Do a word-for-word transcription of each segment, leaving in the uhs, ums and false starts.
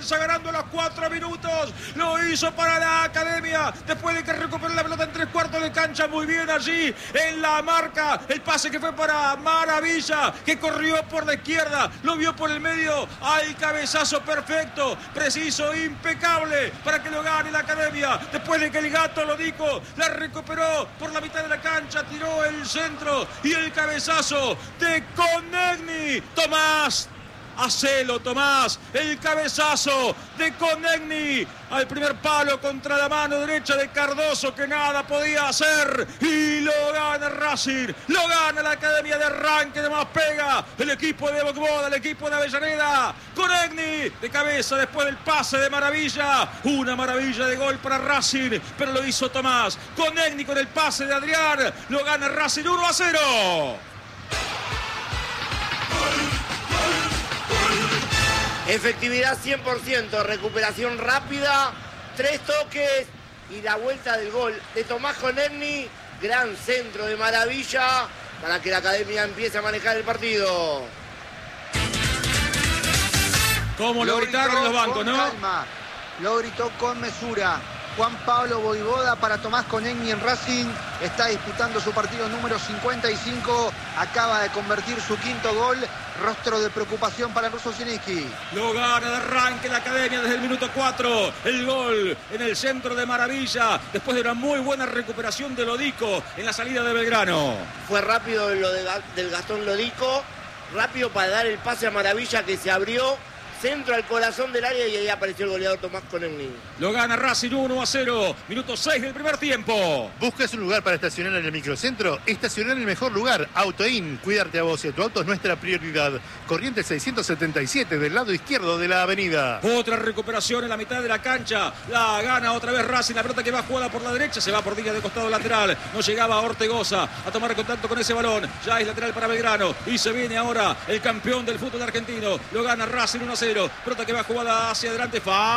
comienza ganando a los cuatro minutos. Lo hizo para la Academia. Después de que recuperó la pelota en tres cuartos de cancha. Muy bien allí en la marca. El pase que fue para Maravilla, que corrió por la izquierda. Lo vio por el medio. Al cabezazo perfecto, preciso, impecable, para que lo gane la Academia. Después de que el Gato Lodico la recuperó por la mitad de la cancha. Tiró el centro y el cabezazo de Conegni. Tomás, hacelo Tomás, el cabezazo de Conegni al primer palo contra la mano derecha de Cardoso, que nada podía hacer, y lo gana Racing, lo gana la Academia de arranque de más pega, el equipo de Bogboda, el equipo de Avellaneda. Conegni de cabeza después del pase de Maravilla, una maravilla de gol para Racing, pero lo hizo Tomás. Conegni con el pase de Adrián, lo gana Racing uno a cero. Efectividad cien por ciento, recuperación rápida, tres toques y la vuelta del gol de Tomás Conegni. Gran centro de Maravilla para que la Academia empiece a manejar el partido. Como lo gritaron en los bancos, ¿no? Calma. Lo gritó con mesura. Juan Pablo Voivoda para Tomás Conegni en Racing. Está disputando su partido número cincuenta y cinco. Acaba de convertir su quinto gol. Rostro de preocupación para el ruso Zielinski. Lo gana de arranque la Academia desde el minuto cuatro. El gol en el centro de Maravilla, después de una muy buena recuperación de Lodico en la salida de Belgrano. Fue rápido lo de, del Gastón Lodico. Rápido para dar el pase a Maravilla, que se abrió. Centro al corazón del área y ahí apareció el goleador Tomás Conegni. Lo gana Racing uno a cero. Minuto seis del primer tiempo. ¿Buscas un lugar para estacionar en el microcentro? Estacionar en el mejor lugar. Autoin. Cuidarte a vos y a tu auto es nuestra prioridad. Corrientes seiscientos setenta y siete del lado izquierdo de la avenida. Otra recuperación en la mitad de la cancha. La gana otra vez Racing. La pelota que va jugada por la derecha. Se va por Díaz de costado lateral. No llegaba Ortegoza a tomar contacto con ese balón. Ya es lateral para Belgrano. Y se viene ahora el campeón del fútbol argentino. Lo gana Racing uno a cero. Pelota que va jugada hacia adelante.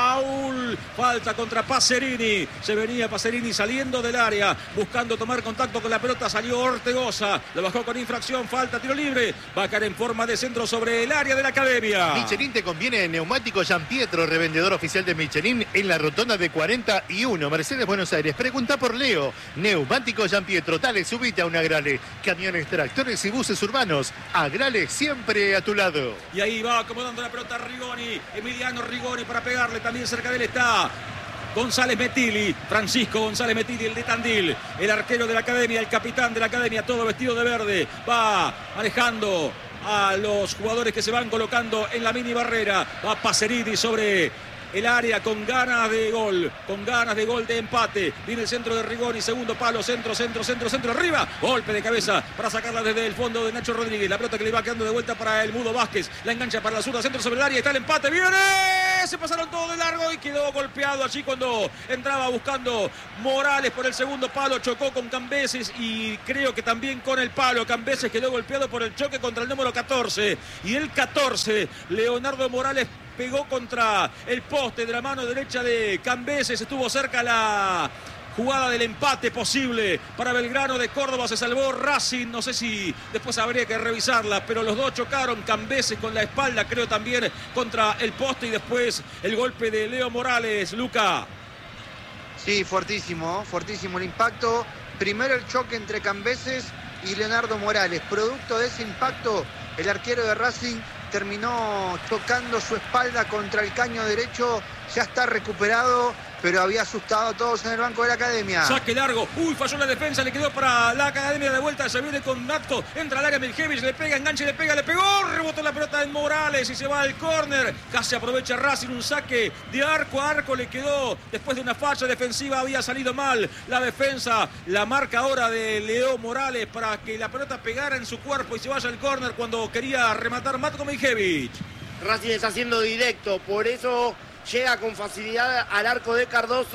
Foul. Falta contra Pacerini. Se venía Pacerini saliendo del área, buscando tomar contacto con la pelota. Salió Ortegoza. Lo bajó con infracción. Falta, tiro libre. Va a caer en forma de centro sobre el área de la Academia. Michelin te conviene. Neumático Gianpietro, revendedor oficial de Michelin en la rotonda de cuarenta y uno. Mercedes, Buenos Aires. Pregunta por Leo. Neumático Gianpietro. Dale, subite a un Agrale. Camiones, tractores y buses urbanos. Agrale siempre a tu lado. Y ahí va acomodando la pelota Rigoni. Emiliano Rigoni para pegarle. También cerca de él está González Metilli, Francisco González Metilli, el de Tandil, el arquero de la Academia, el capitán de la Academia, todo vestido de verde. Va manejando a los jugadores que se van colocando en la mini barrera. Va Pacerini sobre el área con ganas de gol, con ganas de gol de empate. Viene el centro de Rigoni, segundo palo, centro, centro, centro, centro, arriba. Golpe de cabeza para sacarla desde el fondo de Nacho Rodríguez. La pelota que le va quedando de vuelta para el Mudo Vázquez. La engancha para la zurda, centro sobre el área. Está el empate, viene. Se pasaron todo de largo y quedó golpeado allí cuando entraba buscando Morales por el segundo palo. Chocó con Cambeses y creo que también con el palo. Cambeses quedó golpeado por el choque contra el número catorce. Y el catorce, Leonardo Morales, pegó contra el poste de la mano derecha de Cambeses. Estuvo cerca la jugada del empate posible para Belgrano de Córdoba. Se salvó Racing. No sé si después habría que revisarla, pero los dos chocaron. Cambeses con la espalda, creo, también contra el poste. Y después el golpe de Leo Morales. Luca. Sí, fuertísimo, fuertísimo el impacto. Primero el choque entre Cambeses y Leonardo Morales. Producto de ese impacto, el arquero de Racing terminó tocando su espalda contra el caño derecho. Ya está recuperado, pero había asustado a todos en el banco de la Academia. Saque largo. Uy, falló la defensa. Le quedó para la Academia de vuelta. Se viene con Natco. Entra al área Miljevich. Le pega, enganche, le pega, le pegó. Rebotó la pelota en Morales y se va al córner. Casi aprovecha Racing. Un saque de arco a arco. Le quedó después de una falla defensiva. Había salido mal la defensa. La marca ahora de Leo Morales para que la pelota pegara en su cuerpo y se vaya al córner cuando quería rematar Matko Miljevich. Racing está haciendo directo. Por eso llega con facilidad al arco de Cardoso.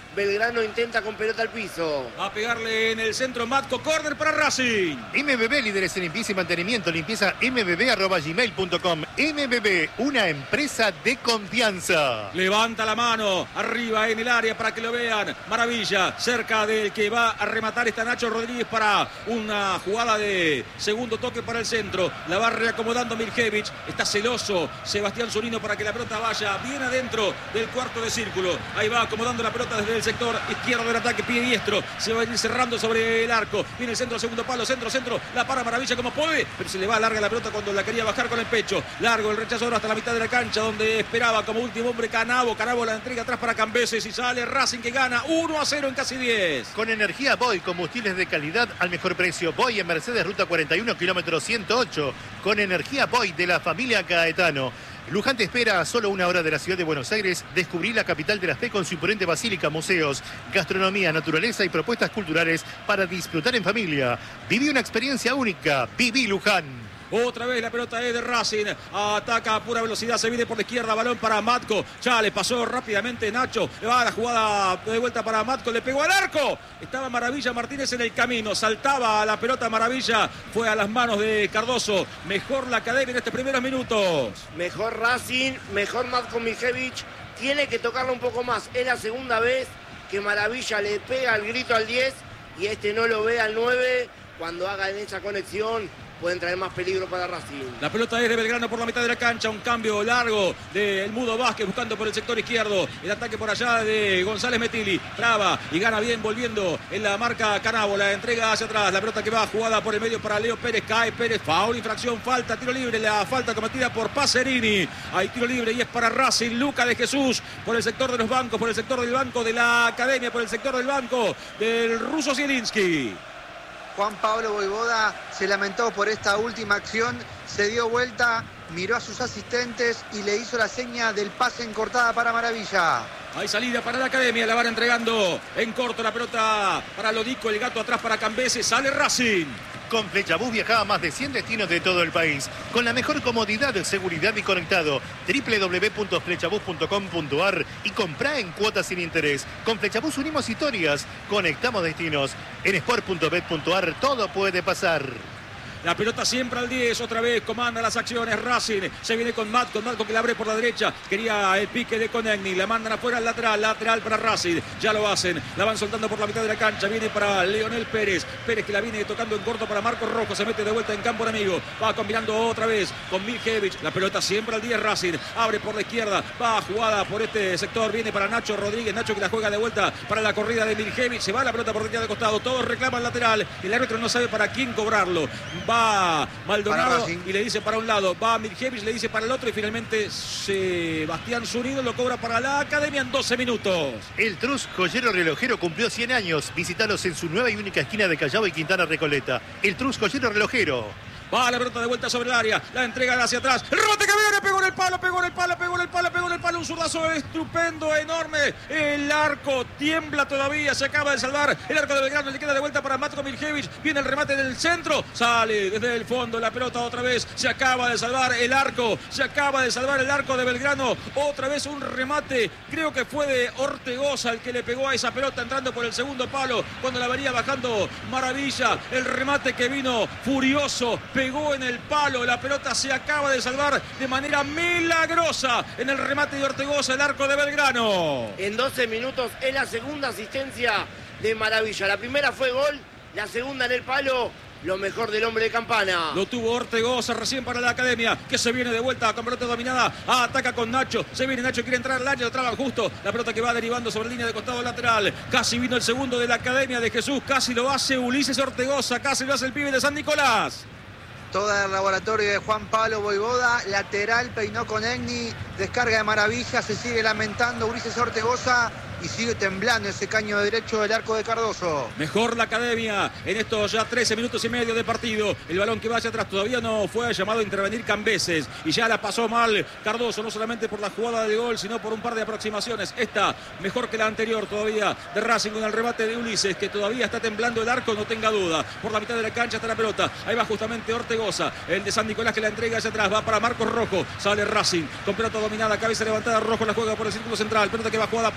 Belgrano intenta con pelota al piso. Va a pegarle en el centro Matco, córner para Racing. M B B, líderes en limpieza y mantenimiento. Limpieza m b b arroba gmail punto com. M B B, una empresa de confianza. Levanta la mano arriba en el área para que lo vean. Maravilla, cerca del que va a rematar está Nacho Rodríguez para una jugada de segundo toque para el centro. La va reacomodando Mirkevic. Está celoso Sebastián Zunino para que la pelota vaya bien adentro del cuarto de círculo. Ahí va acomodando la pelota desde el sector izquierdo del ataque, pie diestro. Se va a ir cerrando sobre el arco. Viene el centro, segundo palo, centro, centro. La para Maravilla como puede, pero se le va larga la pelota cuando la quería bajar con el pecho. Largo el rechazo ahora hasta la mitad de la cancha, donde esperaba como último hombre Canavo. Canavo la entrega atrás para Cambeses y sale Racing, que gana uno a cero en casi diez. Con energía Boy, combustibles de calidad al mejor precio. Boy en Mercedes, ruta cuarenta y uno, kilómetro ciento ocho. Con energía Boy de la familia Caetano. Luján te espera a solo una hora de la ciudad de Buenos Aires. Descubrí la capital de la fe con su imponente basílica, museos, gastronomía, naturaleza y propuestas culturales para disfrutar en familia. Viví una experiencia única. Viví Luján. Otra vez la pelota es de Racing. Ataca a pura velocidad. Se viene por la izquierda. Balón para Matco. Ya le pasó rápidamente Nacho. Le va a la jugada de vuelta para Matco. Le pegó al arco. Estaba Maravilla Martínez en el camino. Saltaba a la pelota Maravilla. Fue a las manos de Cardoso. Mejor la academia en estos primeros minutos. Mejor Racing. Mejor Matko Mirkevic. Tiene que tocarlo un poco más. Es la segunda vez que Maravilla le pega el grito al diez. Y este no lo ve al nueve. Cuando hagan esa conexión, pueden traer más peligro para Racing. La pelota es de Belgrano por la mitad de la cancha. Un cambio largo del Mudo Vázquez buscando por el sector izquierdo. El ataque por allá de González Metili. Traba y gana bien volviendo en la marca Canavo. La entrega hacia atrás. La pelota que va jugada por el medio para Leo Pérez. Cae Pérez. Foul, infracción, falta, tiro libre. La falta cometida por Pacerini. Hay tiro libre y es para Racing. Luca de Jesús por el sector de los bancos. Por el sector del banco de la academia. Por el sector del banco del ruso Zielinski. Juan Pablo Voivoda se lamentó por esta última acción, se dio vuelta, miró a sus asistentes y le hizo la seña del pase en cortada para Maravilla. Hay salida para la academia, la van entregando en corto la pelota para Lodico, el gato atrás para Cambeses, sale Racing. Con Flechabús viajaba a más de cien destinos de todo el país. Con la mejor comodidad, seguridad y conectado. doble u doble u doble u punto flechabús punto com punto a r y comprá en cuotas sin interés. Con Flechabús unimos historias, conectamos destinos. En sport punto bet punto a r todo puede pasar. La pelota siempre al diez, otra vez comanda las acciones Racing, se viene con Matco, Matco que la abre por la derecha, quería el pique de Conegni, la mandan afuera al lateral, lateral para Racing, ya lo hacen, la van soltando por la mitad de la cancha, viene para Leonel Pérez, Pérez que la viene tocando en corto para Marcos Rojo, se mete de vuelta en campo enemigo, va combinando otra vez con Mirkevic, la pelota siempre al diez Racing, abre por la izquierda, va jugada por este sector, viene para Nacho Rodríguez, Nacho que la juega de vuelta para la corrida de Mirkevic, se va la pelota por detrás de costado, todos reclaman lateral, el árbitro no sabe para quién cobrarlo, va Maldonado y le dice para un lado, va Mirkevic, le dice para el otro y finalmente Sebastián Zunino lo cobra para la academia en doce minutos. El Trus Joyero Relojero cumplió cien años. Visítalos en su nueva y única esquina de Callao y Quintana Recoleta. El Trus Joyero Relojero. Va la pelota de vuelta sobre el área, la entrega hacia atrás, el rebote que viene, pegó en el palo, pegó en el palo, pegó en el palo, pegó en el palo, un zurdazo estupendo, enorme, el arco tiembla todavía, se acaba de salvar, el arco de Belgrano, le queda de vuelta para Matko Mirkevic, viene el remate del centro, sale desde el fondo la pelota otra vez, se acaba de salvar el arco, se acaba de salvar el arco de Belgrano, otra vez un remate, creo que fue de Ortegoza el que le pegó a esa pelota entrando por el segundo palo, cuando la venía bajando Maravilla, el remate que vino furioso, pegó en el palo, la pelota se acaba de salvar de manera milagrosa en el remate de Ortegoza, el arco de Belgrano. En doce minutos es la segunda asistencia de Maravilla. La primera fue gol, la segunda en el palo. Lo mejor del hombre de Campana. Lo tuvo Ortegoza recién para la academia, que se viene de vuelta con pelota dominada. Ah, ataca con Nacho. Se viene Nacho, quiere entrar al área, lo traba justo. La pelota que va derivando sobre línea de costado lateral. Casi vino el segundo de la academia de Jesús. Casi lo hace Ulises Ortegoza. Casi lo hace el pibe de San Nicolás. Toda el laboratorio de Juan Pablo Voivoda, lateral, peinó con Egni, descarga de Maravilla, se sigue lamentando Ulises Ortegoza y sigue temblando ese caño derecho del arco de Cardoso. Mejor la academia en estos ya trece minutos y medio de partido. El balón que va hacia atrás todavía no fue llamado a intervenir Cambeses y ya la pasó mal Cardoso, no solamente por la jugada de gol, sino por un par de aproximaciones. Esta mejor que la anterior todavía de Racing con el remate de Ulises, que todavía está temblando el arco, no tenga duda. Por la mitad de la cancha está la pelota. Ahí va justamente Ortegoza, el de San Nicolás que la entrega hacia atrás. Va para Marcos Rojo, sale Racing con pelota dominada, cabeza levantada. Rojo la juega por el círculo central. Pelota que va jugada para Pérez. Pérez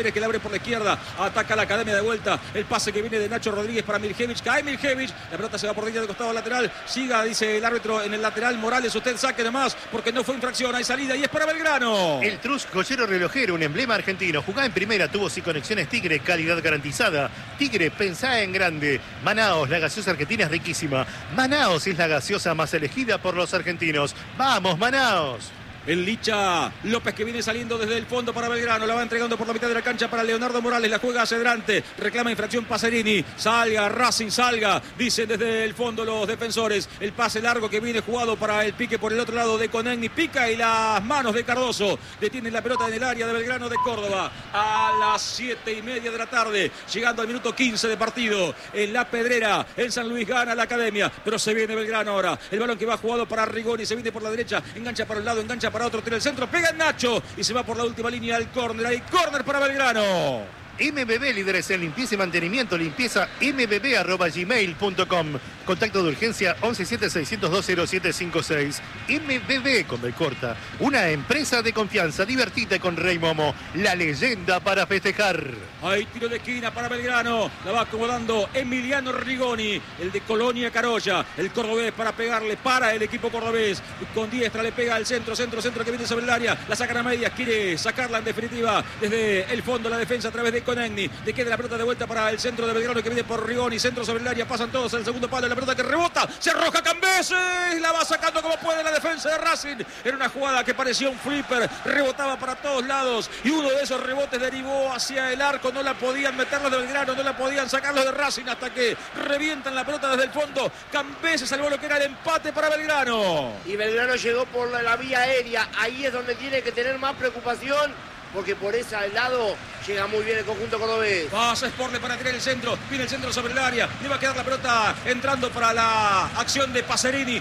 Pérez que la abre por la izquierda. Ataca la Academia de vuelta. El pase que viene de Nacho Rodríguez para Miljevic. Cae Miljevic. La pelota se va por línea de costado lateral. Siga, dice el árbitro en el lateral. Morales, usted saque nomás porque no fue infracción. Hay salida y es para Belgrano. El Trus Joyero Relojero, un emblema argentino. Jugaba en primera, tuvo sin conexiones Tigre, calidad garantizada. Tigre, pensá en grande. Manaos, la gaseosa argentina es riquísima. Manaos es la gaseosa más elegida por los argentinos. ¡Vamos, Manaos! El Licha López que viene saliendo desde el fondo para Belgrano. La va entregando por la mitad de la cancha para Leonardo Morales. La juega hacia adelante. Reclama infracción Pacerini. Salga, Racing, salga. Dicen desde el fondo los defensores. El pase largo que viene jugado para el pique por el otro lado de Conegni. Pica y las manos de Cardoso. Detienen la pelota en el área de Belgrano de Córdoba. A las siete y media de la tarde. Llegando al minuto quince de partido. En La Pedrera. En San Luis gana la Academia. Pero se viene Belgrano ahora. El balón que va jugado para Rigoni. Se viene por la derecha. Engancha para un lado. Engancha para otro, tira el centro, pega el Nacho y se va por la última línea al córner. Hay córner para Belgrano. M B B, líderes en limpieza y mantenimiento, limpieza m b b arroba gmail punto com. Contacto de urgencia once siete seis cero dos cero siete cinco seis. M B B con B corta, una empresa de confianza. Divertite con Rey Momo, la leyenda para festejar. Hay tiro de esquina para Belgrano, la va acomodando Emiliano Rigoni, el de Colonia Carolla, el cordobés para pegarle para el equipo cordobés. Con diestra le pega al centro, centro, centro que viene sobre el área, la sacan a medias, quiere sacarla en definitiva desde el fondo la defensa a través de Conegni. Le queda la pelota de vuelta para el centro de Belgrano que viene por Rigoni. Centro sobre el área. Pasan todos al segundo palo. La pelota que rebota. Se arroja Cambeses. La va sacando como puede la defensa de Racing. Era una jugada que parecía un flipper. Rebotaba para todos lados. Y uno de esos rebotes derivó hacia el arco. No la podían meter los de Belgrano. No la podían sacar los de Racing hasta que revientan la pelota desde el fondo. Cambeses salvó lo que era el empate para Belgrano. Y Belgrano llegó por la, la vía aérea. Ahí es donde tiene que tener más preocupación, porque por ese lado llega muy bien el conjunto cordobés. Pasa Sportle para tirar el centro. Viene el centro sobre el área. Le va a quedar la pelota entrando para la acción de Pacerini.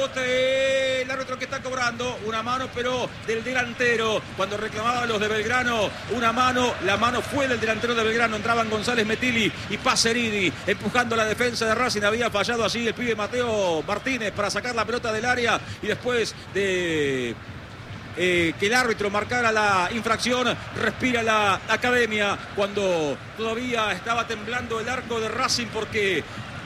Rebote el árbitro que está cobrando. Una mano, pero del delantero. Cuando reclamaban los de Belgrano, una mano. La mano fue del delantero de Belgrano. Entraban González Metilli y Pacerini empujando la defensa de Racing. Había fallado allí el pibe Mateo Martínez para sacar la pelota del área. Y después de... Eh, que el árbitro marcara la infracción, respira la Academia cuando todavía estaba temblando el arco de Racing, porque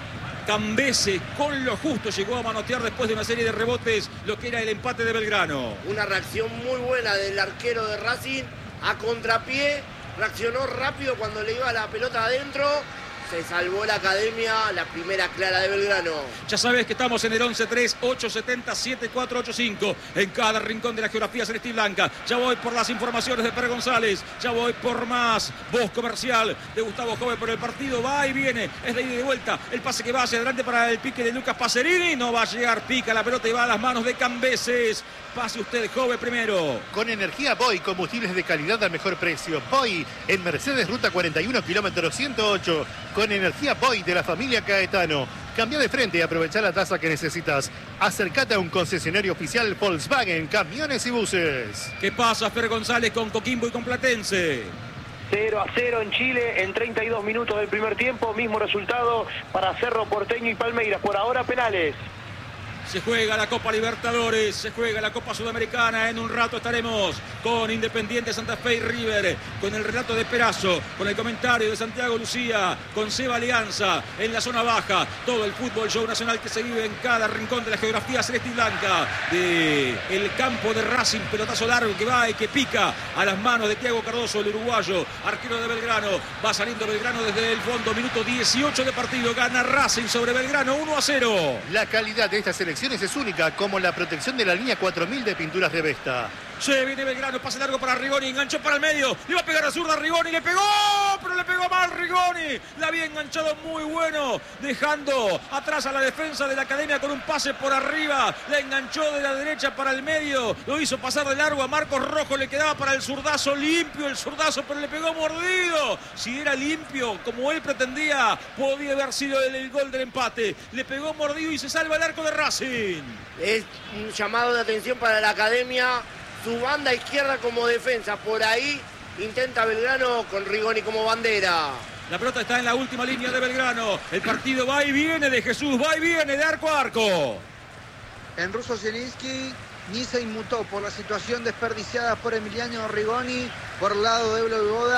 Cambeses con lo justo llegó a manotear después de una serie de rebotes lo que era el empate de Belgrano. Una reacción muy buena del arquero de Racing a contrapié, reaccionó rápido cuando le iba la pelota adentro. Se salvó la Academia, la primera clara de Belgrano. Ya sabes que estamos en el once tres ocho siete cero siete cuatro ocho cinco. En cada rincón de la geografía celeste y blanca. Ya voy por las informaciones de Pérez González. Ya voy por más voz comercial de Gustavo Jove por el partido. Va y viene. Es de ida y de vuelta. El pase que va hacia adelante para el pique de Lucas Pacerini. No va a llegar. Pica la pelota y va a las manos de Cambeses. Pase usted, Jove, primero. Con energía Boy, combustibles de calidad al mejor precio. Boy, en Mercedes, ruta cuarenta y uno, kilómetro ciento ocho. Con energía Boy de la familia Caetano. Cambia de frente y aprovecha la tasa que necesitas. Acércate a un concesionario oficial Volkswagen, camiones y buses. ¿Qué pasa, Fer González, con Coquimbo y con Platense? cero a cero en Chile en treinta y dos minutos del primer tiempo. Mismo resultado para Cerro Porteño y Palmeiras. Por ahora penales. Se juega la Copa Libertadores, se juega la Copa Sudamericana. En un rato estaremos con Independiente Santa Fe y River, con el relato de Perazo, con el comentario de Santiago Lucía, con Seba Alianza en la zona baja. Todo el fútbol show nacional que se vive en cada rincón de la geografía celeste y blanca. De el campo de Racing, pelotazo largo que va y que pica a las manos de Thiago Cardoso, el uruguayo, arquero de Belgrano. Va saliendo Belgrano desde el fondo, minuto dieciocho de partido. Gana Racing sobre Belgrano uno a cero. La calidad de esta selección es única, como la protección de la línea cuatro mil de pinturas de Vesta. Se viene Belgrano, pase largo para Rigoni, enganchó para el medio, le va a pegar a zurda Rigoni, le pegó, pero le pegó mal Rigoni, la había enganchado muy bueno, dejando atrás a la defensa de la Academia con un pase por arriba, la enganchó de la derecha para el medio, lo hizo pasar de largo a Marcos Rojo, le quedaba para el zurdazo, limpio el zurdazo, pero le pegó mordido. Si era limpio, como él pretendía, podía haber sido el, el gol del empate, le pegó mordido y se salva el arco de Racing. Es un llamado de atención para la Academia. Su banda izquierda como defensa. Por ahí intenta Belgrano con Rigoni como bandera. La pelota está en la última línea de Belgrano. El partido va y viene de Jesús, va y viene de arco a arco. En ruso Zielinski ni se inmutó por la situación desperdiciada por Emiliano Rigoni por el lado de Voivoda.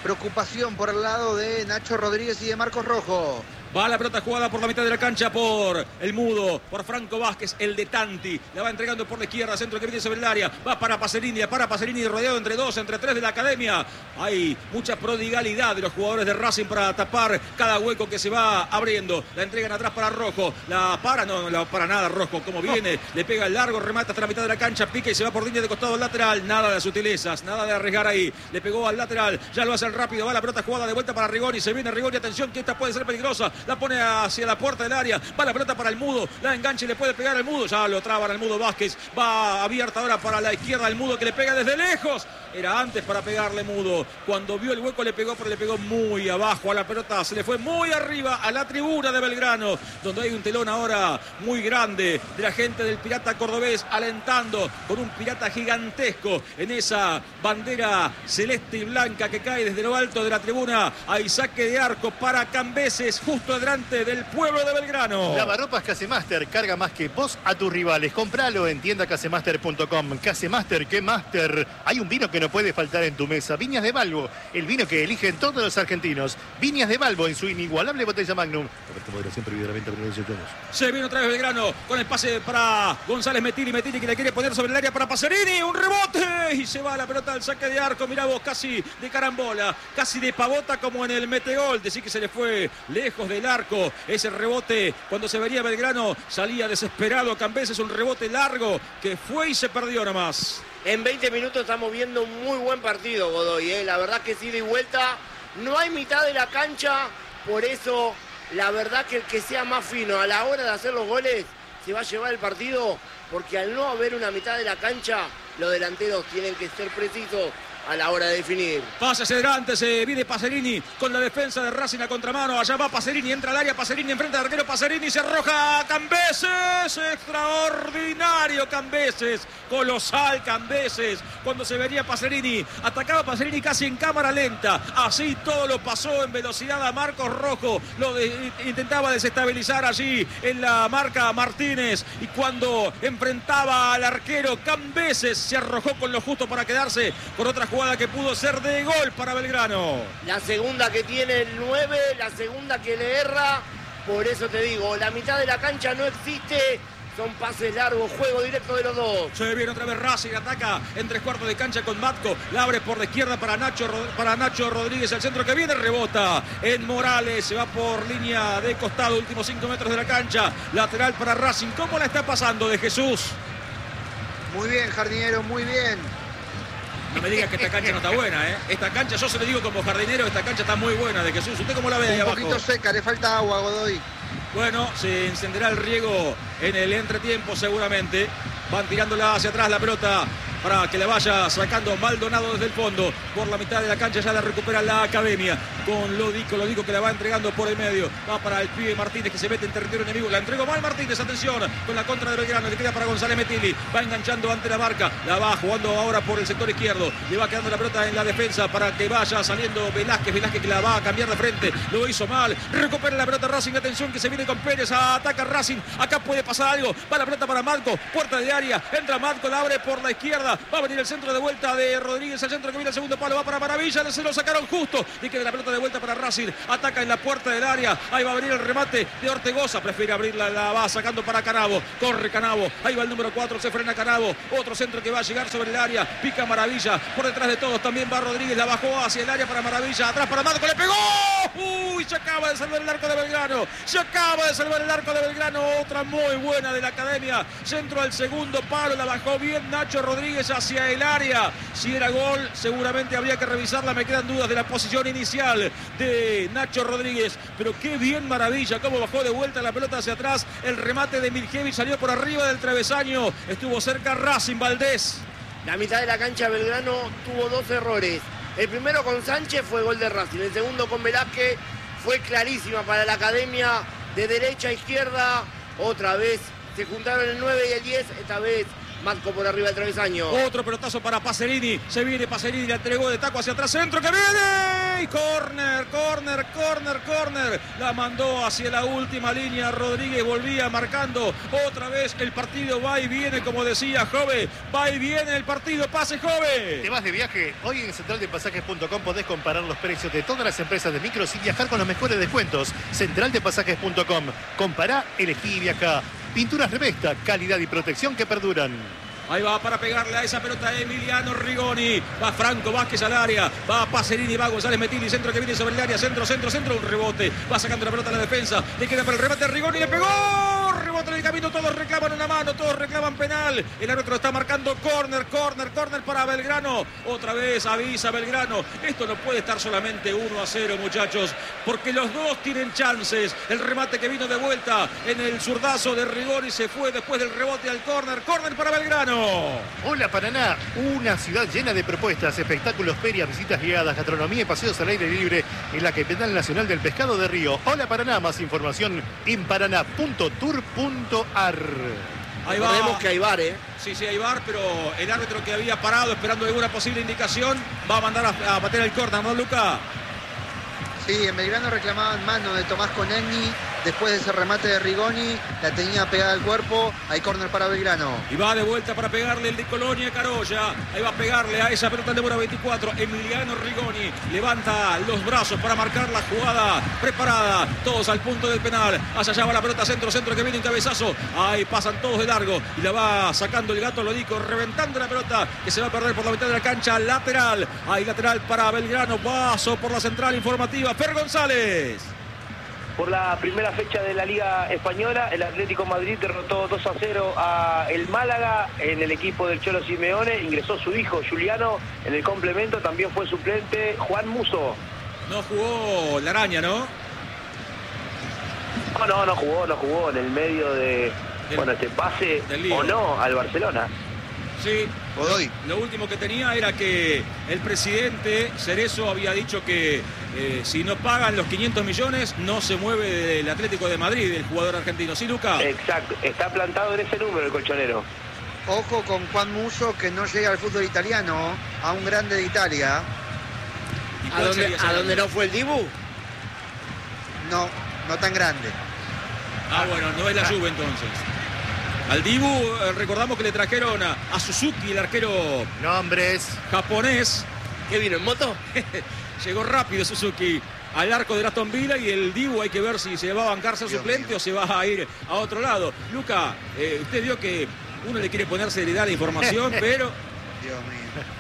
preocupación por el lado de Nacho Rodríguez y de Marcos Rojo. Va la pelota jugada por la mitad de la cancha por el Mudo, por Franco Vázquez, el de Tanti. La va entregando por la izquierda, centro que viene sobre el área. Va para Pacerini, para Pacerini rodeado entre dos, entre tres de la academia. Hay mucha prodigalidad de los jugadores de Racing para tapar cada hueco que se va abriendo. La entregan atrás para Rojo. La para, no, no la para nada Rojo. Como viene, oh. Le pega el largo, remata hasta la mitad de la cancha, pica y se va por línea de costado al lateral. Nada de sutilezas, nada de arriesgar ahí. Le pegó al lateral, ya lo hace rápido. Va la pelota jugada de vuelta para Rigoni. Se viene Rigoni, atención que esta puede ser peligrosa. La pone hacia la puerta del área. Va la pelota para el Mudo. La engancha y le puede pegar al Mudo. Ya lo traban al Mudo Vázquez. Va abierta ahora para la izquierda el Mudo que le pega desde lejos. Era antes para pegarle Mudo. Cuando vio el hueco le pegó, pero le pegó muy abajo a la pelota. Se le fue muy arriba a la tribuna de Belgrano, donde hay un telón ahora muy grande de la gente del Pirata Cordobés alentando con un pirata gigantesco en esa bandera celeste y blanca que cae desde lo alto de la tribuna. Hay saque de arco para Cambeses justo delante del pueblo de Belgrano. Lavarropas Casemaster, carga más que vos a tus rivales. Compralo en tienda casemaster punto com. Casemaster, ¿qué master? Hay un vino que no puede faltar en tu mesa. Viñas de Balbo, el vino que eligen todos los argentinos. Viñas de Balbo en su inigualable botella Magnum. Moderación prohibida la venta por dieciocho años. Se viene otra vez Belgrano con el pase para González Mettini. Mettini que le quiere poner sobre el área para Pacerini. Un rebote y se va la pelota al saque de arco. Mirá vos, casi de carambola, casi de pavota como en el metegol. Decir que se le fue lejos del arco. Ese rebote, cuando se venía Belgrano, salía desesperado Cambeses, un rebote largo que fue y se perdió nomás. En veinte minutos estamos viendo un muy buen partido, Godoy, ¿eh? La verdad que sí, de vuelta. No hay mitad de la cancha, por eso la verdad que el que sea más fino a la hora de hacer los goles se va a llevar el partido, porque al no haber una mitad de la cancha, los delanteros tienen que ser precisos a la hora de definir. Pasa hacia adelante, se viene Pacerini con la defensa de Racing a contramano. Allá va Pacerini, entra al área, Pacerini enfrente al arquero, Pacerini se arroja a Cambeses. Extraordinario Cambeses, colosal Cambeses. Cuando se venía Pacerini, atacaba Pacerini casi en cámara lenta. Así todo lo pasó en velocidad a Marcos Rojo. Lo de, intentaba desestabilizar allí en la marca Martínez. Y cuando enfrentaba al arquero Cambeses, se arrojó con lo justo para quedarse con otra jugada que pudo ser de gol para Belgrano. La segunda que tiene el nueve, la segunda que le erra. Por eso te digo, la mitad de la cancha no existe. Son pases largos, juego directo de los dos. Se viene otra vez Racing, ataca en tres cuartos de cancha con Matco. La abre por la izquierda para Nacho, para Nacho Rodríguez. El centro que viene, rebota en Morales. Se va por línea de costado, últimos cinco metros de la cancha. Lateral para Racing. ¿Cómo la está pasando de Jesús? Muy bien, jardinero, muy bien. No me digas que esta cancha no está buena, ¿eh? Esta cancha, yo se lo digo como jardinero, esta cancha está muy buena de Jesús. ¿Usted cómo la ve ahí abajo? Un poquito seca, le falta agua, Godoy. Bueno, se encenderá el riego en el entretiempo seguramente. Van tirándola hacia atrás la pelota para que la vaya sacando Maldonado desde el fondo. Por la mitad de la cancha ya la recupera la academia. Con Lodico, Lodico que la va entregando por el medio. Va para el pibe Martínez que se mete en territorio enemigo. La entregó mal Martínez, atención. Con la contra de Belgrano, le queda para González Mettini. Va enganchando ante la marca. La va jugando ahora por el sector izquierdo. Le va quedando la pelota en la defensa para que vaya saliendo Velázquez. Velázquez que la va a cambiar de frente. Lo hizo mal. Recupera la pelota Racing. Atención que se viene con Pérez. Ataca Racing. Acá puede pasar algo. Va la pelota para Marco. Puerta de área. Entra Marco. La abre por la izquierda. Va a venir el centro de vuelta de Rodríguez. El centro que viene al segundo palo. Va para Maravilla. Se lo sacaron justo. Y queda la pelota de vuelta para Racing. Ataca en la puerta del área. Ahí va a venir el remate de Ortegoza. Prefiere abrirla. La va sacando para Canavo. Corre Canavo. Ahí va el número cuatro. Se frena Canavo. Otro centro que va a llegar sobre el área. Pica Maravilla. Por detrás de todos también va Rodríguez. La bajó hacia el área para Maravilla. Atrás para Marco. Le pegó. Uy, se acaba de salvar el arco de Belgrano. Se acaba de salvar el arco de Belgrano. Otra muy buena de la academia. Centro al segundo palo. La bajó bien Nacho Rodríguez hacia el área. Si era gol, seguramente habría que revisarla. Me quedan dudas de la posición inicial de Nacho Rodríguez. Pero qué bien Maravilla. Cómo bajó de vuelta la pelota hacia atrás. El remate de Miljevic salió por arriba del travesaño. Estuvo cerca Racing Valdés. La mitad de la cancha Belgrano tuvo dos errores. El primero con Sánchez fue gol de Racing. El segundo con Velázquez fue clarísima para la academia de derecha a izquierda. Otra vez se juntaron el nueve y el diez. Esta vez Matco por arriba del travesaño. Otro pelotazo para Pacerini. Se viene Pacerini, le entregó de taco hacia atrás. Centro que viene. Y corner, corner, corner, corner. La mandó hacia la última línea. Rodríguez volvía marcando otra vez. El partido va y viene, como decía Jove. Va y viene el partido. Pase, Jove. ¿Te vas de viaje? Hoy en central de pasajes punto com podés comparar los precios de todas las empresas de micros y viajar con los mejores descuentos. central de pasajes punto com. Compará, elegí y viajá. Pinturas Revesta, calidad y protección que perduran. Ahí va para pegarle a esa pelota Emiliano Rigoni. Va Franco Vázquez al área. Va Pacerini, va González Metilli. Centro que viene sobre el área. Centro, centro, centro. Un rebote. Va sacando la pelota a la defensa. Le queda para el remate. Rigoni le pegó. Rebote en el camino. Todos reclaman una mano. Todos reclaman penal. El árbitro está marcando córner, córner, córner para Belgrano. Otra vez avisa Belgrano. Esto no puede estar solamente uno a cero, muchachos. Porque los dos tienen chances. El remate que vino de vuelta en el zurdazo de Rigoni se fue después del rebote al córner. Córner para Belgrano. Hola Paraná, una ciudad llena de propuestas, espectáculos, ferias, visitas guiadas, gastronomía y paseos al aire libre en la capital nacional del pescado de Río. Hola Paraná, más información en paraná punto tour punto ar. Ahí va. Recordemos que hay bar, ¿eh? Sí, sí, hay bar, pero el árbitro que había parado esperando alguna posible indicación va a mandar a, a bater el córner, ¿no, Luca? Sí, en Belgrano reclamaban mano de Tomás Conegni. Después de ese remate de Rigoni, la tenía pegada al cuerpo. Hay córner para Belgrano. Y va de vuelta para pegarle el de Colonia Carolla. Ahí va a pegarle a esa pelota de número veinticuatro. Emiliano Rigoni levanta los brazos para marcar la jugada preparada. Todos al punto del penal. Hacia allá va la pelota centro, centro que viene un cabezazo. Ahí pasan todos de largo. Y la va sacando el Gato Lodico, reventando la pelota que se va a perder por la mitad de la cancha. Lateral. Ahí lateral para Belgrano. Paso por la central informativa. Fer González. Por la primera fecha de la Liga Española, el Atlético Madrid derrotó dos a cero a el Málaga en el equipo del Cholo Simeone. Ingresó su hijo Juliano en el complemento, también fue suplente Juan Musso. No jugó la araña, ¿no? No, no, no jugó, no jugó en el medio de, el, bueno, este pase o no al Barcelona. Sí, Godoy. Lo último que tenía era que el presidente Cerezo había dicho que eh, si no pagan los quinientos millones no se mueve del Atlético de Madrid, el jugador argentino. ¿Sí, Luca? Exacto, está plantado en ese número el colchonero. Ojo con Juan Musso, que no llega al fútbol italiano, a un grande de Italia. ¿A dónde, ¿A dónde no fue el Dibu? No, no tan grande. Ah, bueno, no es la Juve entonces. Al Dibu, eh, recordamos que le trajeron a, a Suzuki, el arquero nombres japonés. ¿Qué vino en moto? Llegó rápido Suzuki al arco de Aston Villa y el Dibu hay que ver si se va a bancarse Dios suplente mío. o se va a ir a otro lado. Luca, eh, usted vio que uno le quiere poner seriedad a la información, pero... Dios mío.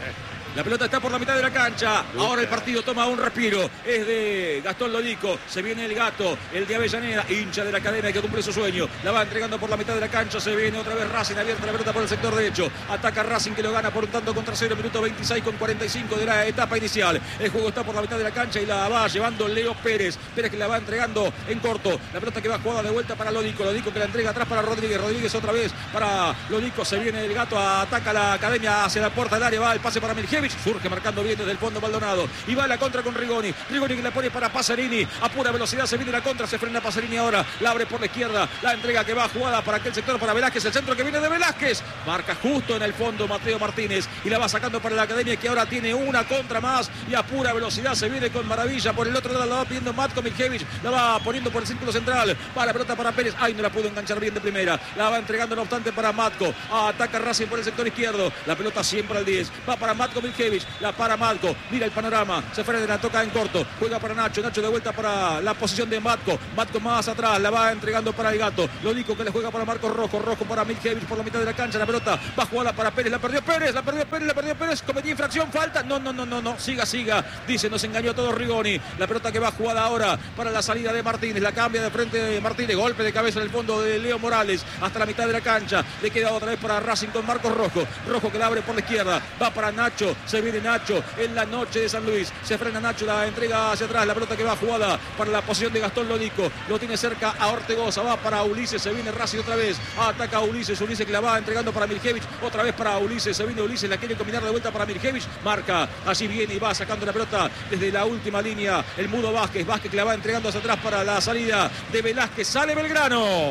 La pelota está por la mitad de la cancha. Ahora el partido toma un respiro. Es de Gastón Lodico. Se viene el Gato, el de Avellaneda, hincha de la academia que cumple su sueño. La va entregando por la mitad de la cancha. Se viene otra vez Racing, abierta la pelota por el sector derecho. Ataca Racing que lo gana por un tanto contra cero. Minuto veintiséis con cuarenta y cinco de la etapa inicial. El juego está por la mitad de la cancha y la va llevando Leo Pérez. Pérez que la va entregando en corto. La pelota que va jugada de vuelta para Lodico. Lodico que la entrega atrás para Rodríguez. Rodríguez otra vez para Lodico. Se viene el Gato, ataca la academia hacia la puerta del área. Va el pase para Miljevich. Surge marcando bien desde el fondo Maldonado. Y va a la contra con Rigoni. Rigoni que la pone para Pacerini. A pura velocidad se viene la contra. Se frena Pacerini ahora. La abre por la izquierda. La entrega que va jugada para aquel sector para Velázquez. El centro que viene de Velázquez. Marca justo en el fondo Mateo Martínez. Y la va sacando para la academia que ahora tiene una contra más. Y a pura velocidad se viene con maravilla. Por el otro lado la va pidiendo Matko Miljevich. La va poniendo por el círculo central. Va la pelota para Pérez. Ay, no la pudo enganchar bien de primera. La va entregando no obstante para Matko. Ataca Racing por el sector izquierdo. La pelota siempre al diez. Va para Matko Miljevich. La para Matko. Mira el panorama. Se frena, toca en corto. Juega para Nacho. Nacho de vuelta para la posición de Matko. Matko más atrás. La va entregando para el Gato. Lodico que le juega para Marcos Rojo. Rojo para Miljevich por la mitad de la cancha. La pelota va a jugarla para Pérez. La perdió Pérez. La perdió Pérez. La perdió Pérez. Cometió infracción. Falta. No, no, no, no, no. Siga, siga. Dice, nos engañó todo Rigoni. La pelota que va jugada ahora para la salida de Martínez. La cambia de frente de Martínez. Golpe de cabeza en el fondo de Leo Morales. Hasta la mitad de la cancha. Le queda otra vez para Racing con Marcos Rojo. Rojo que la abre por la izquierda. Va para Nacho. Se viene Nacho en la noche de San Luis. Se frena Nacho, la entrega hacia atrás. La pelota que va jugada para la posición de Gastón Lodico. Lo tiene cerca a Ortegoza. Va para Ulises. Se viene Racing otra vez. Ataca a Ulises. Ulises que la va entregando para Miljevich. Otra vez para Ulises. Se viene Ulises. La quiere combinar de vuelta para Miljevich. Marca. Allí viene y va sacando la pelota desde la última línea. El Mudo Vázquez. Vázquez que la va entregando hacia atrás para la salida de Velázquez. Sale Belgrano.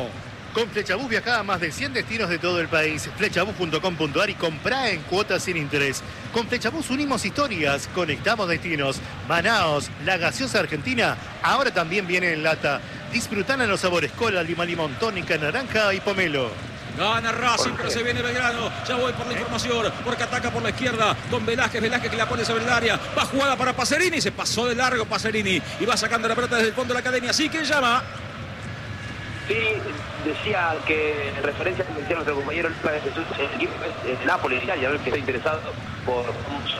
Con Flechabús viajá a más de cien destinos de todo el país. Flechabús punto com punto ar y comprá en cuotas sin interés. Con Flechabús unimos historias, conectamos destinos. Manaos, la gaseosa argentina, ahora también viene en lata. Disfrutala en los sabores cola, lima, limón, tónica, naranja y pomelo. Gana Racing, pero se viene Belgrano. Ya voy por la información, porque ataca por la izquierda con Velázquez. Velázquez que la pone sobre el área. Va jugada para Pacerini. Se pasó de largo Pacerini. Y va sacando la pelota desde el fondo de la academia. Así que llama. Sí, decía que en referencia a lo que decía nuestro compañero Lucas de Jesús, el equipo es el Napoli, ya ver que está interesado por Musso.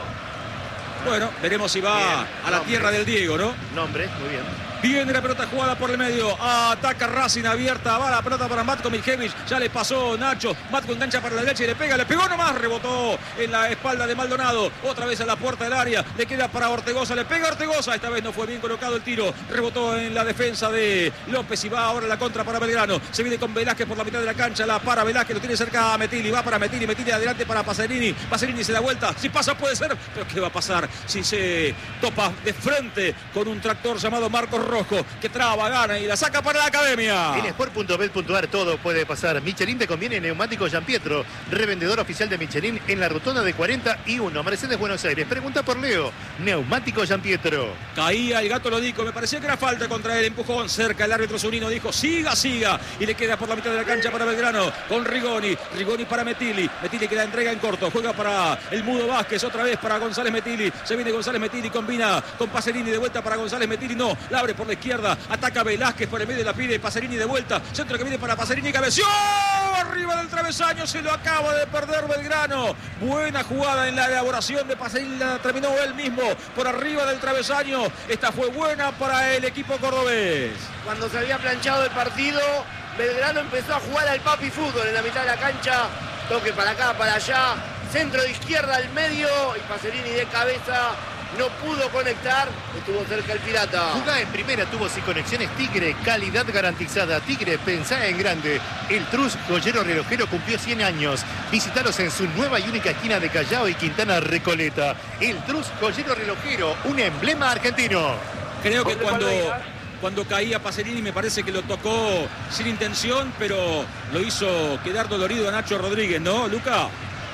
Bueno, veremos si va Bien, a la nombre. tierra del Diego, ¿no? Nombre, muy bien. Viene la pelota jugada por el medio. Ataca Racing abierta. Va la pelota para Matko Miljevic. Ya le pasó Nacho. Matko engancha para la derecha y le pega. Le pegó nomás. Rebotó en la espalda de Maldonado. Otra vez a la puerta del área. Le queda para Ortegoza. Le pega Ortegoza. Esta vez no fue bien colocado el tiro. Rebotó en la defensa de López y va ahora la contra para Belgrano. Se viene con Velázquez por la mitad de la cancha. La para Velázquez. Lo tiene cerca a Metilli. Va para Metilli. Metilli adelante para Pacerini. Pacerini se da vuelta. Si pasa puede ser. Pero ¿qué va a pasar si se topa de frente con un tractor llamado Marcos Rojo? Que traba, gana y la saca para la academia. En sport punto bet punto ar todo puede pasar. Michelin te conviene neumático Giampietro, revendedor oficial de Michelin en la rotonda de cuarenta y uno, Mercedes, Buenos Aires. Pregunta por Leo, neumático Giampietro. Caía el Gato Lodico, me parecía que era falta contra el empujón cerca. El árbitro Zunino dijo siga, siga. Y le queda por la mitad de la cancha para Belgrano con Rigoni. Rigoni para Metilli. Metilli que la entrega en corto. Juega para el Mudo Vázquez. Otra vez para González Metilli. Se viene González Metilli, combina con Pacerini de vuelta para González Metilli. No, la abre por la izquierda. Ataca Velázquez por el medio, la pide Pacerini de vuelta. Centro que viene para Pacerini, cabeció arriba del travesaño, se lo acaba de perder Belgrano. Buena jugada en la elaboración de Pacerini, la terminó él mismo por arriba del travesaño. Esta fue buena para el equipo cordobés. Cuando se había planchado el partido, Belgrano empezó a jugar al papi fútbol en la mitad de la cancha. Toque para acá, para allá. Centro de izquierda al medio y Pacerini de cabeza. No pudo conectar, estuvo cerca el Pirata. Jugá en primera, tubos y conexiones Tigre, calidad garantizada. Tigre, pensá en grande. El Trus Joyero Relojero cumplió cien años. Visítalos en su nueva y única esquina de Callao y Quintana Recoleta. El Trus Joyero Relojero, un emblema argentino. Creo que cuando, cuando caía Pacerini me parece que lo tocó sin intención, pero lo hizo quedar dolorido a Nacho Rodríguez, ¿no, Luca?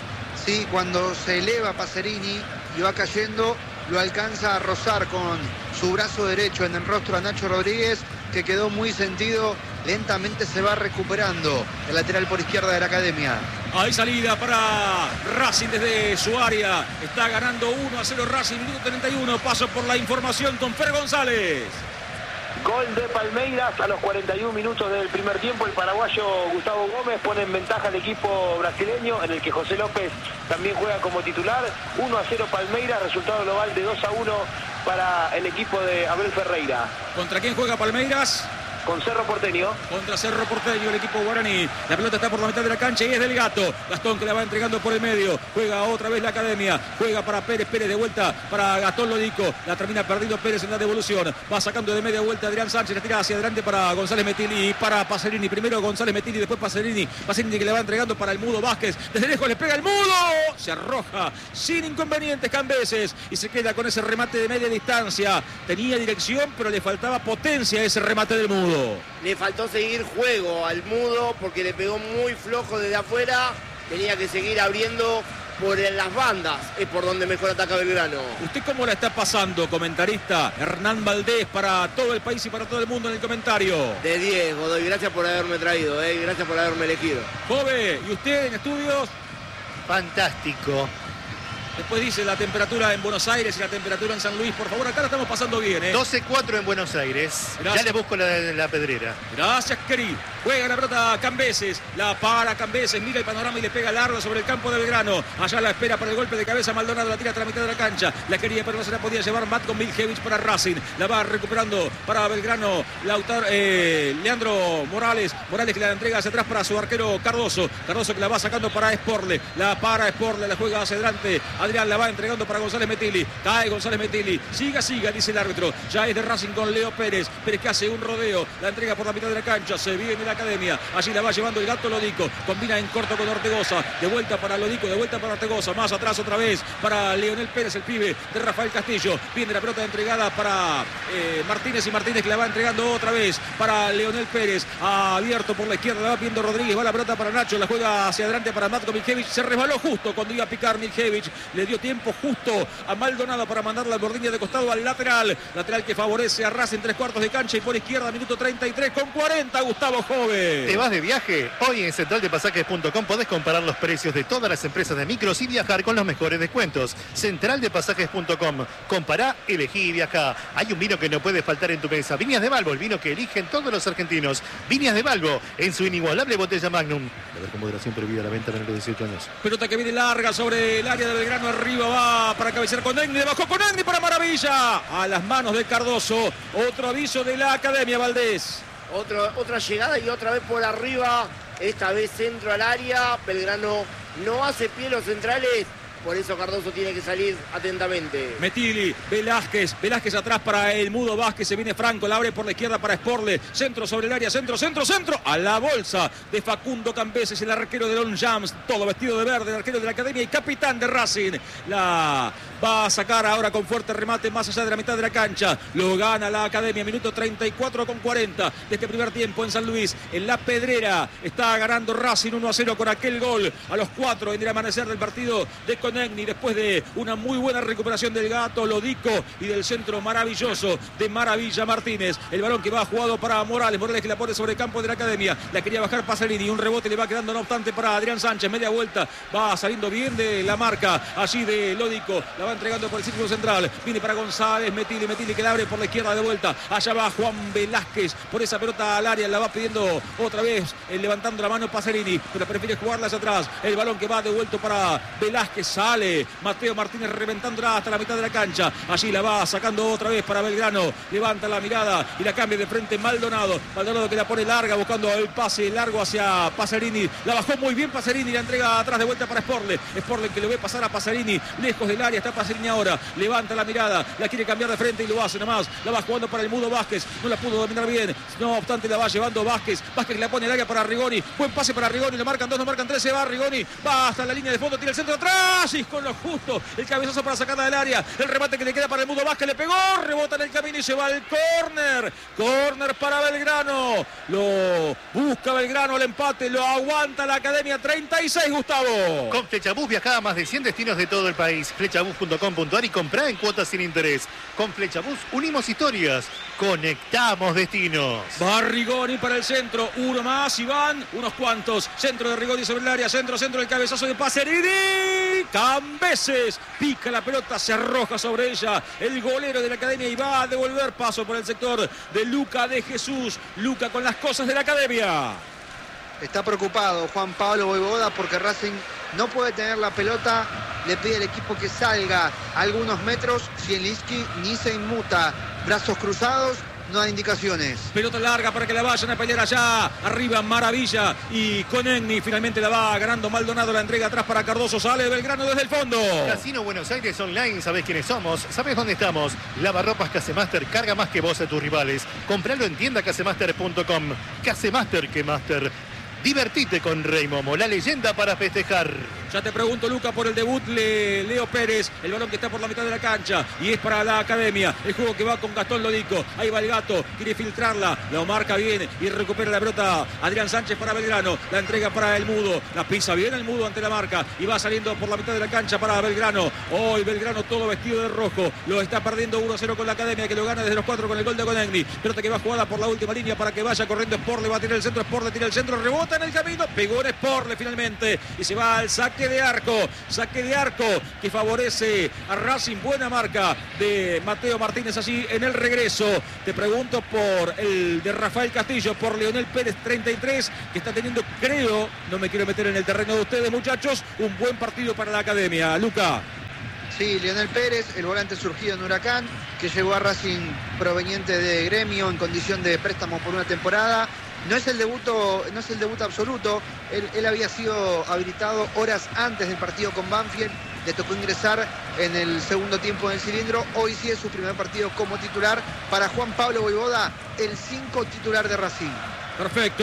Sí, cuando se eleva Pacerini y va cayendo, lo alcanza a rozar con su brazo derecho en el rostro a Nacho Rodríguez, que quedó muy sentido. Lentamente se va recuperando el lateral por izquierda de la academia. Hay salida para Racing desde su área. Está ganando uno a cero Racing, minuto treinta y uno. Paso por la información con Fer González. Gol de Palmeiras a los cuarenta y un minutos del primer tiempo. El paraguayo Gustavo Gómez pone en ventaja al equipo brasileño, en el que José López también juega como titular. uno a cero Palmeiras, resultado global de dos a uno para el equipo de Abel Ferreira. ¿Contra quién juega Palmeiras? Con Cerro Porteño. Contra Cerro Porteño, el equipo guaraní. La pelota está por la mitad de la cancha y es del Gato. Gastón que la va entregando por el medio. Juega otra vez la academia. Juega para Pérez. Pérez de vuelta para Gastón Lodico. La termina perdiendo Pérez en la devolución. Va sacando de media vuelta Adrián Sánchez. La tira hacia adelante para González Metilli y para Pacerini. Primero González Metilli, después Pacerini. Pacerini que le va entregando para el Mudo Vázquez. Desde lejos le pega el Mudo. Se arroja sin inconvenientes Cambeses y se queda con ese remate de media distancia. Tenía dirección, pero le faltaba potencia a ese remate del Mudo. Le faltó seguir juego al Mudo porque le pegó muy flojo desde afuera. Tenía que seguir abriendo por las bandas. Es por donde mejor ataca Belgrano. ¿Usted cómo la está pasando, comentarista? Hernán Valdés para todo el país y para todo el mundo en el comentario. De diez, Godoy. Gracias por haberme traído. Eh. Gracias por haberme elegido. Jove, ¿y usted en estudios? Fantástico. Después dice la temperatura en Buenos Aires y la temperatura en San Luis. Por favor, acá la estamos pasando bien, ¿eh? doce cuatro en Buenos Aires. Gracias. Ya le busco la, la pedrera. Gracias, Keri. Juega la pelota Cambeses. La para Cambeses. Mira el panorama y le pega largo sobre el campo de Belgrano. Allá la espera para el golpe de cabeza. Maldonado la tira hasta la mitad de la cancha. La quería, pero no se la podía llevar Matko Miljevic para Racing. La va recuperando para Belgrano. Lautaro, eh, Leandro Morales. Morales que la entrega hacia atrás para su arquero Cardoso. Cardoso que la va sacando para Sporle. La para Sporle. La juega hacia adelante. Adrián la va entregando para González Metilli. Cae González Metilli. Siga, siga, dice el árbitro. Ya es de Racing con Leo Pérez. Pérez que hace un rodeo. La entrega por la mitad de la cancha. Se viene la academia. Allí la va llevando el gato Lodico. Combina en corto con Ortegoza. De vuelta para Lodico, de vuelta para Ortegoza. Más atrás otra vez para Leonel Pérez, el pibe de Rafael Castillo. Viene la pelota entregada para eh, Martínez y Martínez que la va entregando otra vez para Leonel Pérez. Abierto por la izquierda, la va viendo Rodríguez. Va la pelota para Nacho. La juega hacia adelante para Matko Miljevic. Se resbaló justo cuando iba a picar Miljevic. Le dio tiempo justo a Maldonado para mandarla al bordilla de costado al lateral. Lateral que favorece a Racing, tres cuartos de cancha y por izquierda, minuto treinta y tres con cuarenta, Gustavo Jove. ¿Te vas de viaje? Hoy en central de pasajes punto com podés comparar los precios de todas las empresas de micros y viajar con los mejores descuentos. central de pasajes punto com. Compará, elegí y viajá. Hay un vino que no puede faltar en tu mesa. Viñas de Balbo, el vino que eligen todos los argentinos. Viñas de Balbo, en su inigualable botella Magnum. A ver, con moderación prohibida la venta menor de dieciocho años. Pelota que viene larga sobre el área de Belgrano. Arriba va para cabecear con Negni. Bajó con Negni para Maravilla. A las manos de Cardoso. Otro aviso de la academia, Valdés. Otro, otra llegada y otra vez por arriba. Esta vez centro al área. Belgrano no hace pie los centrales. Por eso Cardoso tiene que salir atentamente. Metili, Velázquez, Velázquez atrás para el Mudo Vázquez, se viene Franco, la abre por la izquierda para Sporle, centro sobre el área, centro, centro, centro, a la bolsa de Facundo Cambeses, el arquero de Don Jams, todo vestido de verde, el arquero de la academia y capitán de Racing. La va a sacar ahora con fuerte remate más allá de la mitad de la cancha, lo gana la academia, minuto treinta y cuatro con cuarenta de este primer tiempo en San Luis, en La Pedrera, está ganando Racing uno a cero con aquel gol a los cuatro en el amanecer del partido de Conegni, después de una muy buena recuperación del gato Lodico y del centro maravilloso de Maravilla Martínez. El balón que va jugado para Morales, Morales que la pone sobre el campo de la academia, la quería bajar Pasarini, un rebote le va quedando no obstante para Adrián Sánchez, media vuelta, va saliendo bien de la marca allí de Lodico, la va entregando por el círculo central, viene para González, Metili, Metili que la abre por la izquierda de vuelta, allá va Juan Velázquez, por esa pelota al área, la va pidiendo otra vez, eh, levantando la mano Pasarini, pero prefiere jugarla hacia atrás, el balón que va devuelto para Velázquez, sale Mateo Martínez reventándola hasta la mitad de la cancha, allí la va sacando otra vez para Belgrano, levanta la mirada y la cambia de frente Maldonado, Maldonado que la pone larga buscando el pase largo hacia Pasarini, la bajó muy bien Pasarini, la entrega atrás de vuelta para Sporle, Sporle que lo ve pasar a Pasarini, lejos del área está Pasarini ahora, levanta la mirada, la quiere cambiar de frente y lo hace nomás, la va jugando para el Mudo Vázquez, no la pudo dominar bien, no obstante la va llevando Vázquez, Vázquez que la pone al área para Rigoni, buen pase para Rigoni, lo marcan dos, lo marcan tres, se va Rigoni, va hasta la línea de fondo, tira el centro atrás y con lo justo, el cabezazo para sacarla del área, el remate que le queda para el Mudo Vázquez, le pegó, rebota en el camino y se va al córner, córner para Belgrano, lo busca Belgrano, el empate, lo aguanta la academia, treinta y seis Gustavo. Con Flechabús viajá a más de cien destinos de todo el país, flechabús punto com punto ar y comprá en cuotas sin interés. Con Flechabús unimos historias, conectamos destinos. Va Rigoni para el centro, uno más y van unos cuantos, centro de Rigoni sobre el área, centro, centro, el cabezazo de Paserini, Cambeses, pica la pelota, se arroja sobre ella el golero de la academia y va a devolver paso por el sector de Luca de Jesús, Luca con las cosas de la academia. Está preocupado Juan Pablo Voivoda porque Racing no puede tener la pelota, le pide al equipo que salga algunos metros, Zielinski ni se inmuta, brazos cruzados, no hay indicaciones. Pelota larga para que la vayan a pelear allá, arriba Maravilla y Conegni, finalmente la va ganando Maldonado, la entrega atrás para Cardoso, sale Belgrano desde el fondo. Casino Buenos Aires Online, sabés quiénes somos, sabés dónde estamos. Lavarropas Casemaster, carga más que vos a tus rivales. Compralo en tienda casemaster punto com. Casemaster que Master. Divertite con Rey Momo, la leyenda para festejar. Ya te pregunto, Luca, por el debut de Leo Pérez. El balón que está por la mitad de la cancha y es para la academia. El juego que va con Gastón Lodico. Ahí va el gato, quiere filtrarla. Lo marca bien y recupera la pelota Adrián Sánchez para Belgrano. La entrega para el Mudo. La pisa bien el Mudo ante la marca y va saliendo por la mitad de la cancha para Belgrano. Hoy Belgrano todo vestido de rojo. Lo está perdiendo uno a cero con la academia que lo gana desde los cuatro con el gol de Conegni. Pelota que va jugada por la última línea para que vaya corriendo Sporle. Va a tirar el centro, Sporle tira el centro, rebota en el camino. Pegó en Sporle finalmente y se va al saque de arco, saque de arco que favorece a Racing, buena marca de Mateo Martínez allí en el regreso. Te pregunto por el de Rafael Castillo, por Leonel Pérez treinta y tres, que está teniendo, creo, no me quiero meter en el terreno de ustedes muchachos, un buen partido para la academia. Luca. Sí, Leonel Pérez, el volante surgido en Huracán, que llegó a Racing proveniente de Gremio en condición de préstamo por una temporada. No es el debut, no es el debut absoluto, él, él había sido habilitado horas antes del partido con Banfield, le tocó ingresar en el segundo tiempo en el cilindro, hoy sí es su primer partido como titular para Juan Pablo Voivoda, el cinco titular de Racing. Perfecto,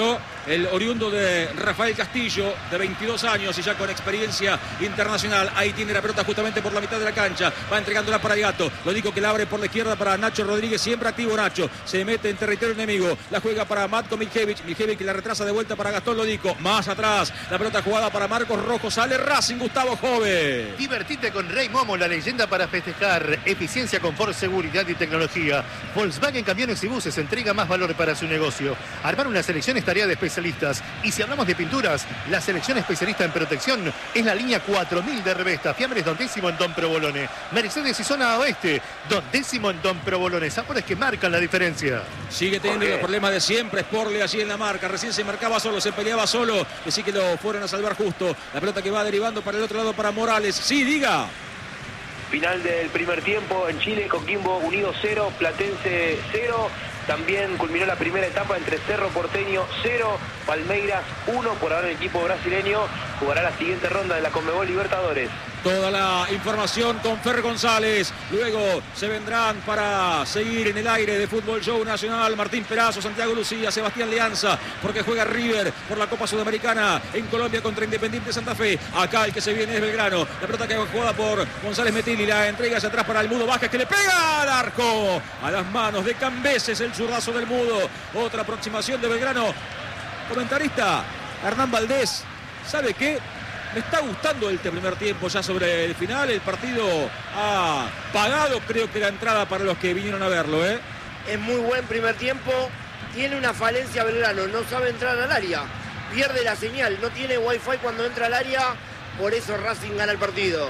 el oriundo de Rafael Castillo, de veintidós años y ya con experiencia internacional. Ahí tiene la pelota justamente por la mitad de la cancha. Va entregándola para Gato. Lo digo que la abre por la izquierda para Nacho Rodríguez. Siempre activo Nacho. Se mete en territorio enemigo. La juega para Matko Miljevic. Miljevic la retrasa de vuelta para Gastón Lodico. Más atrás. La pelota jugada para Marcos Rojo. Sale Racing, Gustavo Jove. Divertite con Rey Momo, la leyenda para festejar. Eficiencia, confort, seguridad y tecnología. Volkswagen Camiones y Buses entrega más valor para su negocio. Armar una selección es tarea de especialistas. Y si hablamos de pinturas, la selección especialista en protección es la línea cuatro mil de Revesta. Fiambres Don Décimo en Don Provolone. Mercedes y zona oeste. Don Décimo en Don Provolone. Sabores que marcan la diferencia. Sigue teniendo los problemas de siempre. Sporle allí en la marca. Recién se marcaba solo, se peleaba solo. Así que lo fueron a salvar justo. La pelota que va derivando para el otro lado para Morales. Sí, diga. Final del primer tiempo en Chile, Coquimbo Unido cero, Platense cero. También culminó la primera etapa entre Cerro Porteño cero, Palmeiras uno. Por ahora el equipo brasileño jugará la siguiente ronda de la Conmebol Libertadores. Toda la información con Fer González. Luego se vendrán para seguir en el aire de Fútbol Show Nacional Martín Perazo, Santiago Lucía, Sebastián Leanza, porque juega River por la Copa Sudamericana en Colombia contra Independiente Santa Fe. Acá el que se viene es Belgrano. La pelota que va jugada por González Metilli. La entrega hacia atrás para el Mudo Vázquez, que le pega al arco. A las manos de Cambeses, el zurdazo del Mudo. Otra aproximación de Belgrano. Comentarista Hernán Valdés. ¿Sabe qué? Me está gustando este primer tiempo ya sobre el final. El partido ha pagado, creo que la entrada para los que vinieron a verlo, ¿eh? Es muy buen primer tiempo. Tiene una falencia Belgrano. No sabe entrar al área. Pierde la señal. No tiene wifi cuando entra al área. Por eso Racing gana el partido.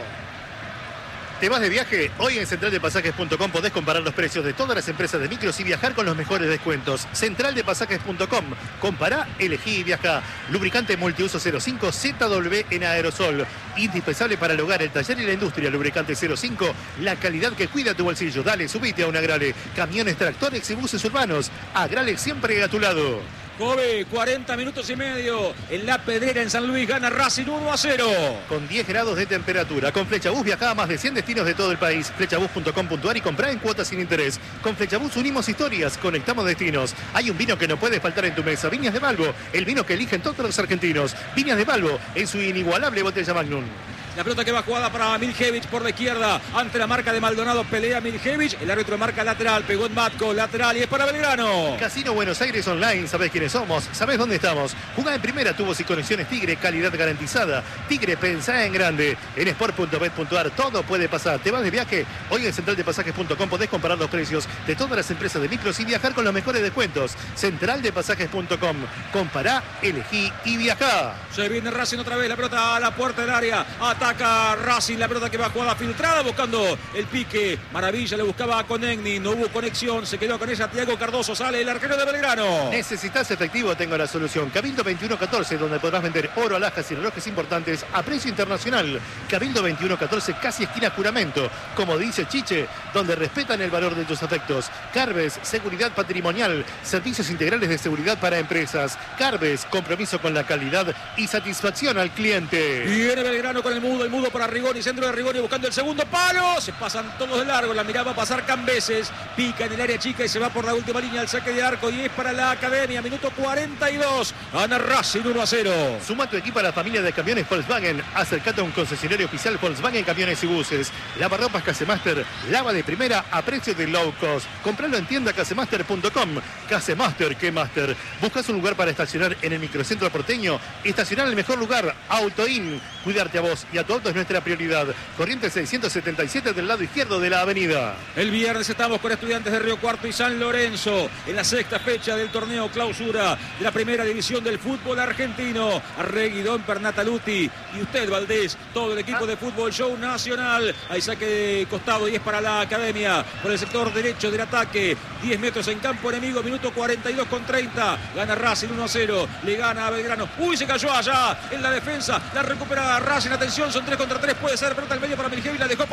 ¿Te vas de viaje? Hoy en central de pasajes punto com podés comparar los precios de todas las empresas de micros y viajar con los mejores descuentos. central de pasajes punto com. Compará, elegí y viajá. Lubricante multiuso cero cinco Z W en aerosol. Indispensable para el hogar, el taller y la industria. Lubricante cero cinco. La calidad que cuida tu bolsillo. Dale, subite a un Agrale. Camiones, tractores y buses urbanos. Agrale siempre a tu lado. Jove, cuarenta minutos y medio en La Pedrera, en San Luis, gana Racing uno a cero. Con diez grados de temperatura. Con Flechabús viajá a más de cien destinos de todo el país. Flechabús punto com punto ar y comprá en cuotas sin interés. Con Flechabús unimos historias, conectamos destinos. Hay un vino que no puede faltar en tu mesa. Viñas de Balbo, el vino que eligen todos los argentinos. Viñas de Balbo, en su inigualable botella Magnum. La pelota que va jugada para Miljevic por la izquierda. Ante la marca de Maldonado pelea Miljevic. El árbitro marca lateral. Pegó en Matko. Lateral y es para Belgrano. Casino Buenos Aires Online. Sabés quiénes somos. Sabés dónde estamos. Jugá en primera. Tubos y conexiones Tigre. Calidad garantizada. Tigre, pensá en grande. En sport punto bet punto ar todo puede pasar. ¿Te vas de viaje? Hoy en central de pasajes punto com podés comparar los precios de todas las empresas de micros y viajar con los mejores descuentos. central de pasajes punto com. Compará, elegí y viajá. Se viene Racing otra vez. La pelota a la puerta del área. Ataca Racing. La pelota que va jugada filtrada buscando el pique. Maravilla le buscaba a Conegni. No hubo conexión. Se quedó con ella Thiago Cardoso. Sale el arquero de Belgrano. ¿Necesitas efectivo? Tengo la solución. Cabildo veintiuno catorce, donde podrás vender oro, alhajas y relojes importantes a precio internacional. Cabildo veintiuno catorce, casi esquina Juramento. Como dice Chiche, donde respetan el valor de tus afectos. Carbes, seguridad patrimonial. Servicios integrales de seguridad para empresas. Carbes, compromiso con la calidad y satisfacción al cliente. Viene Belgrano con el Mudo. El Mudo para Rigoni. Centro de Rigoni buscando el segundo palo. Se pasan todos de largo. La mirada va a pasar Cambeses. Pica en el área chica y se va por la última línea al saque de arco. Y es para la Academia. Minuto cuarenta y dos. Gana Racing uno a cero. Suma tu equipo a la familia de camiones Volkswagen. Acércate a un concesionario oficial Volkswagen Camiones y Buses. Lavarropas Casemaster. Lava de primera a precio de low cost. Compralo en tienda casemaster punto com. Casemaster, ¿qué master? ¿Buscas un lugar para estacionar en el microcentro porteño? Estacionar en el mejor lugar. Autoin. Cuidarte a vos y a tu auto es nuestra prioridad. Corriente seiscientos setenta y siete del lado izquierdo de la avenida. El viernes estamos con Estudiantes de Río Cuarto y San Lorenzo en la sexta fecha del torneo clausura de la primera división del fútbol argentino. Arregui, Don Pernataluti y usted, Valdés, todo el equipo de Fútbol Show Nacional. Hay saque de costado y es para la Academia por el sector derecho del ataque. diez metros en campo enemigo, minuto cuarenta y dos con treinta. Gana Racing uno a cero. Le gana a Belgrano. Uy, se cayó allá en la defensa. La recupera Racing. Atención, son tres contra tres. Puede ser pelota al medio para Miljevic. La dejó